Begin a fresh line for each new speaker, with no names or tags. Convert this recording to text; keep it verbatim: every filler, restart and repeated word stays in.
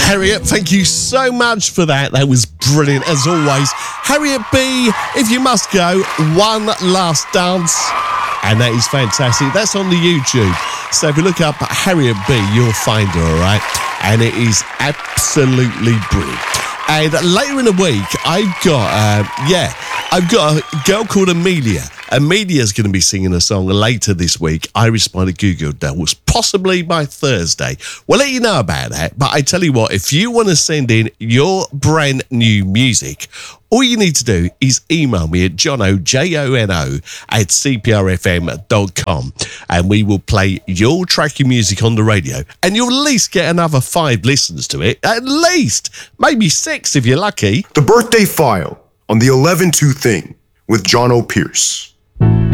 Harriet, thank you so much for that. That was brilliant as always. Harriet B, if you must go, One Last Dance. And that is fantastic. That's on the YouTube. So if you look up Harriet B, you'll find her, all right? And it is absolutely brilliant. And later in the week, I've got, uh, yeah, I've got a girl called Amelia. Amelia's going to be singing a song later this week, Irish by the Goo Goo Dolls, possibly by Thursday. We'll let you know about that. But I tell you what, if you want to send in your brand new music, all you need to do is email me at jono, J O N O, at c p r f m dot com, and we will play your track of music on the radio, and you'll at least get another five listens to it. At least. Maybe six if you're lucky.
The Birthday File on the eleven two Thing with John O'Pierce.